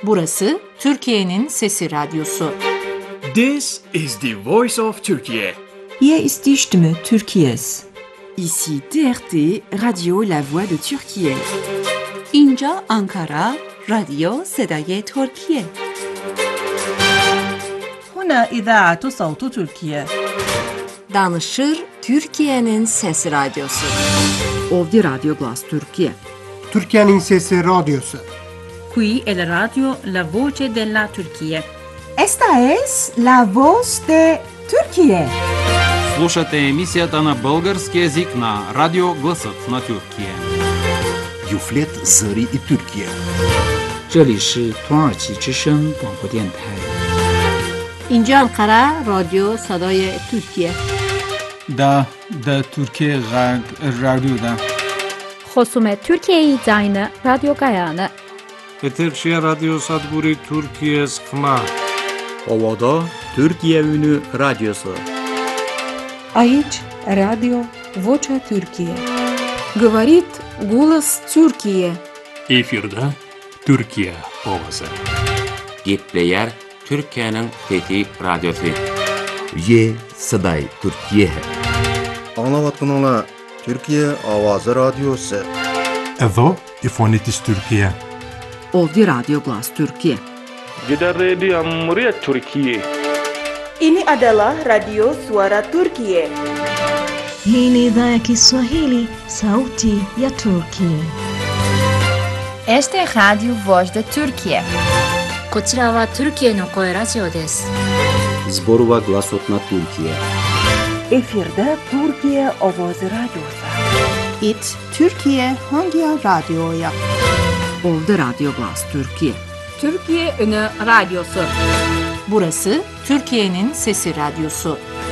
Burası Türkiye'nin Sesi Radyosu. This is the voice of Turkey. Hier ist die Stimme Türkiye's. Ici TRT, Radio La Voix de Türkiye. اینجا آنکارا، رادیو صدای ترکیه. هنا إذاعة صوت تركيا. Danışır Türkiye'nin Sesi Radyosu. Ovdje Radio Glas Türkiye. Türkiye'nin Sesi Radyosu. Qui è la radio La Voce della Turchia. Esta es la voz de Türkiye. Слушате емисията на български език на Радио Гласът на Türkiye. Юфлет Зари и Türkiye. 这里是土耳其之声广播电台。 اینجا آنکارا، رادیو صدای ترکیه. Da Türkiye Radyo'da. خصوم ترکیه زاین رادیو گایانه. Eterşehir Radyo Sadburi Türkiye Sıkma. Ovada Türkiye Ünü Radyosu. Aici Radio Vocea Türkiye. Говорит голос Türkiye. Efirde Türkiye Ovası. Gepleyer Türkiye'nin Fethi Radyosu. Ye Saday Türkiye. Anlavatkanala Türkiye Avazı Radyosu. Evo İfonitis Türkiye. Ovdje Radio Glas Türkiye. Gider Radio Cumhuriyet Türkiye. Ini adalah Radio Suara Turkiye. Hii ni idhaa ya Kiswahili, Sauti ya Turkiye. Este es Radio Voz de Turkiye. こちらはトルキエの声ラジオです。 Zborova Glasot na Türkiye. Efirde Türkiye Ovoz Radyosu. It Türkiye hangi radyoya? Ovdje Radio Glas Türkiye. Türkiye Ünü Radyosu. Burası Türkiye'nin Sesi Radyosu.